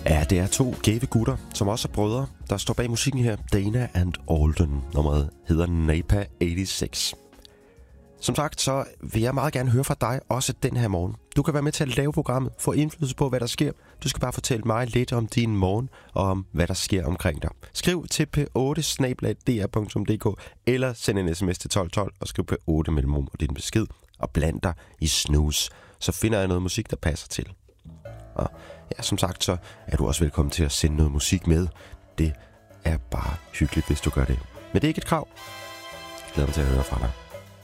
Ja, det er to gave gutter, som også er brødre, der står bag musikken her. Dana and Alden. Nummeret hedder Napa 86. Som sagt, så vil jeg meget gerne høre fra dig også den her morgen. Du kan være med til at lave programmet, få indflydelse på, hvad der sker. Du skal bare fortælle mig lidt om din morgen og om, hvad der sker omkring dig. Skriv til p8@dr.dk eller send en sms til 1212 og skriv p8 mellemrum og din besked og bland dig i snooze. Så finder jeg noget musik, der passer til. Og ja, som sagt, så er du også velkommen til at sende noget musik med. Det er bare hyggeligt, hvis du gør det. Men det er ikke et krav. Jeg glæder mig til at høre fra dig.